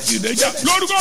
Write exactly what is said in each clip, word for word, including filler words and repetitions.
ìdẹ́jà lórúkọ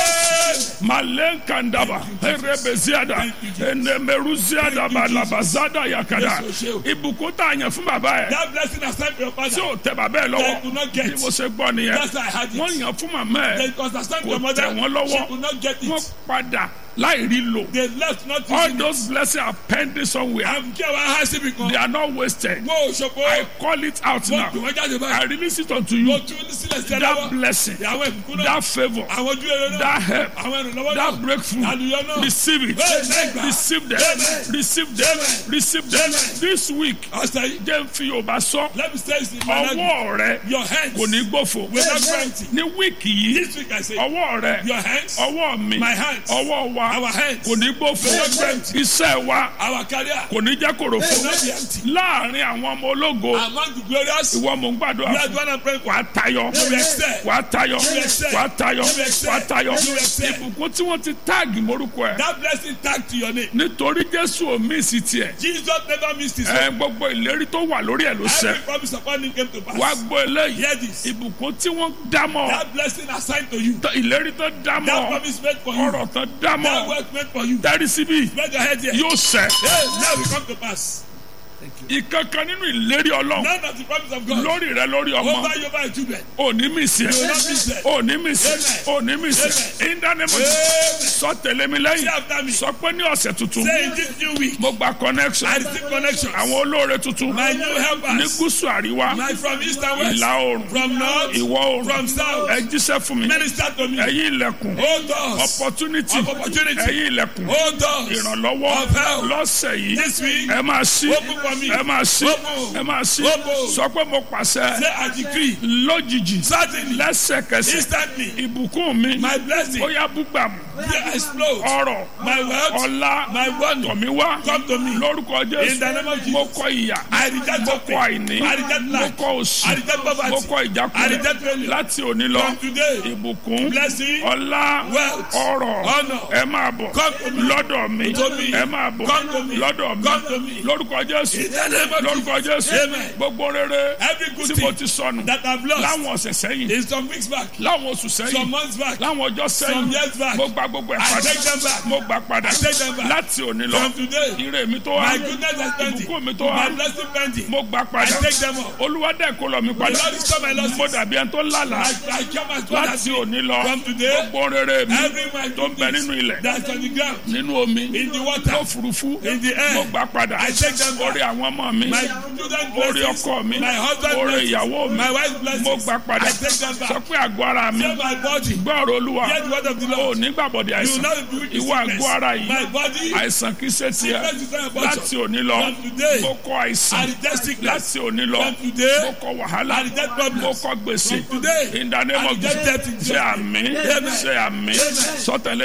Jésù malenkandaba erebeziada enemeruziada balabazada yakada ìbùkún tá a yàn fún bàbá ẹ̀ That blessing assigned to your father. tí ò tẹ bàbá ẹ̀ That lọ́wọ́ could not get. bí mo ṣe gbọ́ nìyẹn That's why I had it. wọ́n yàn fún màmá ẹ̀ That was assigned to kò your mother. tẹ̀ wọ́n lọ́wọ́ She could not get wọ́n it. padà láì rí lò. They left not All using it. those blessings are pending somewhere. I'm kí àwọn ahásí mi kan. They are not wasted. Wọ́n ò ṣòfò. I call it out Mo now. dùn wọ́n jáde I báyìí. release it unto Mo you. tún ní sílẹ̀ sí ẹ That lọ́wọ́. blessing, Àwọn ìbùkún náà. that favor, Àwọn ojú eré náà. that help, Àwọn ìrànlọ́wọ́ náà. that breakthrough, Àlùyọ náà. receive it. Amen. Receive them. Amen. Receive them. Amen. Receive them. Amen. This week, Ọ̀sẹ̀ yìí. jẹ́ n fi Yorùbá sọ. Let me say this in my language. Ọwọ́ rẹ Your hands kò ní gbófo. will not be empty. Ní wíìkì yìí, This week I say. ọwọ́ rẹ, Your hands. ọwọ́ mi, My hands. ọwọ́ wa Our hands. kò ní gbófo. Will not be empty. Iṣẹ́ wa Our career. kò ní jẹ́ Will kòròfo. not be empty. Láàárín àwọn ọmọ ológo, Among the glorious. ìwọ mò ń gbàdúrà You are fún. the one I'm praying for. Wàá tayọ. You will excel. Wàá tayọ. You will excel. Wàá tayọ. You will excel. Wàá tayọ. You will excel. Ìbùkún tí wọ́n ti táàgì morúkọ ẹ̀. That blessing tagged to your name. Nítorí Jésù ò mí sí tiẹ̀. Jesus never missed his Ẹ own. gbogbo ìlérí tó wà lórí ẹ̀ ló ṣẹ. Every promise upon him came to pass. Wàá gbọ́ eléyìí. Hear this. Ìbùkún tí wọ́n dá mọ́. That blessing assigned to you. Tó- Ìlérí tó dá That mọ́. promise made for you. Ọ̀rọ̀ tó dá That mọ́. work made for you. Dárí síbí. Spread your head here. Yóò ṣẹ. Hey, now we come to pass. Ìkankan nínú ìlérí Ọlọ́run None of the promise of God. lórí rẹ lórí ọmọ. Over you, over your children. Òní mi sí You will not ẹ. miss them. Òní mi sí ẹ. Amen. Òní mi sí ẹ. In the name of Jesus. Sọ tẹ̀lé mi Say lẹ́yìn. after me. Sọ pé ní ọ̀sẹ̀ tuntun. Say in this new week. Mo gba connection. I receive connections. Àwọn olóore tuntun. My new Ní helpers. gúúsù àríwá. My from east and west. Ìlà oòrùn. From north. Ìwọ̀ oòrùn. From south. Ẹ jíṣẹ́ fún mi. Minister to me. Ẹ̀yin ilẹ̀kùn. Hold us. Opportunity. Of opportunity. Ẹ̀yin ilẹ̀kùn. Hold us. Ìrànlọ́wọ́. Of help. Lọ́sẹ̀ yìí. This week. Ẹ máa ṣí. Open for me. Ẹ máa ṣí. Open. Ẹ máa ṣí. Open. Sọ pé mo pàṣẹ. Say I decree. Lójijì. Suddenly. Lẹ́sẹ̀kẹsẹ̀. Instantly. Ìbùkún mi. My blessing. Ó yá búgbàmù. Will explode. Ọrọ̀. My wealth. Ọlá. My wonder. Tọ̀ mí wá. Come to me. Lórúkọ In the Jésù. name of Mo Jesus. kọ ìyà. I reject Mo suffering. kọ àìní. I reject Mo lack. kọ òṣì. I reject Mo poverty. kọ I ìjákulẹ̀. reject failure. Láti òní lọ. From today. Ìbùkún. Blessing. Ọlá. Wealth. Ọrọ̀. Honor. Ẹ máa bọ̀. Come to me. Lọ́dọ̀ mi. To me. Ẹ máa bọ̀. Come to me. Lọ́dọ̀ mi. Come to me. Lórúkọ Jésù. In the name of Lórúkọ Jesus. Jésù. Amen. Gbogbo rere Every good tí mo thing ti sọnù. that I've lost Láwọn ọ̀sẹ̀ sẹ́yìn. is some weeks back, Láwọn oṣù some sẹ́yìn. months back, Láwọn ọjọ́ some sẹ́yìn. years back. Mo gba gbogbo ẹ̀ I padà. take them back. Mo gbà padà. I take them back. Láti òní lọ. From today, Ire mi tó wá. my goodness is plenty. Ìbùkún mi tó My wá. blessing plenty. Mo gbà I padà. take them up. Olúwa dẹ̀ kó lọ mi The padà. Lord is come my losses. Mo dàbí ẹni tó lálàá. I, I come as God has Láti òní lọ. From today, Gbogbo rere mi every my tó ń bẹ nínú goodness ilẹ̀. that's on the ground, Nínú omi. in the water, Lófurufú. in the Mo air, gbà padà. I take them back. Orí àwọn ọmọ mi. My children Orí blessings, ọkọ mi. my husband Orí blessings, ìyàwó mi. my wife's Mo blessings, gbà padà. I take them Sọ back. pé àgọ́ ara mi. Say my body, Gbọ́ ọ̀rọ̀ Olúwa. hear the word of the O Lord. ní gbàbọ̀dé You will àìsàn. not be weak in Ìwọ sickness. àgọ́ ara yìí. My body, Àìsàn kìí ṣe tiẹ̀. sickness is not a portion. Láti òní lọ. From today, Mo kọ I àìsàn. reject sickness. Láti òní lọ. From today, Mo kọ wàhálà. I reject problems. Mo kọ gbèsè. From today, In the name I of reject Jesus. death in Ṣé Jesus' àmín. Amen. Ṣé àmín. Amen. Sọ tẹ̀lé